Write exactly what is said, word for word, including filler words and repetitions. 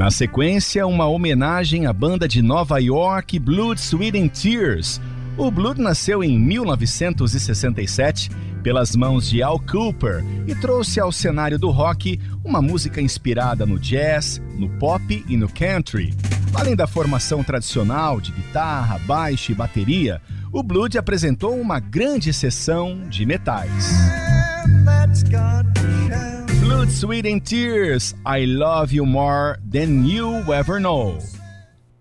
Na sequência, uma homenagem à banda de Nova York Blood, Sweat and Tears. O Blood nasceu em mil novecentos e sessenta e sete pelas mãos de Al Kooper e trouxe ao cenário do rock uma música inspirada no jazz, no pop e no country. Além da formação tradicional de guitarra, baixo e bateria, o Blood apresentou uma grande seção de metais. Blood, Sweat and Tears, I Love You More Than You Ever Know.